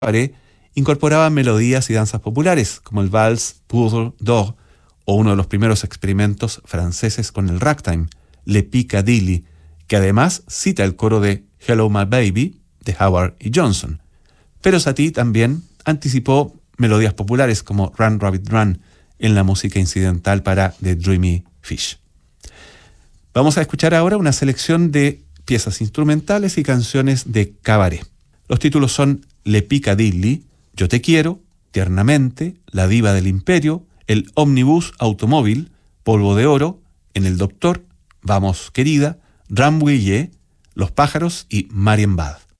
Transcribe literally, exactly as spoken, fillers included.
cabaret incorporaban melodías y danzas populares, como el vals Poudre d'Or, o uno de los primeros experimentos franceses con el ragtime, Le Piccadilly, que además cita el coro de Hello My Baby, de Howard y Johnson. Pero Satie también anticipó melodías populares como Run Rabbit Run en la música incidental para The Dreamy Fish. Vamos a escuchar ahora una selección de piezas instrumentales y canciones de cabaret. Los títulos son Le Piccadilly, Yo te quiero, Tiernamente, La diva del imperio, El ómnibus automóvil, Polvo de oro, En el doctor, Vamos querida, Rambouillet, Los pájaros y Marienbad.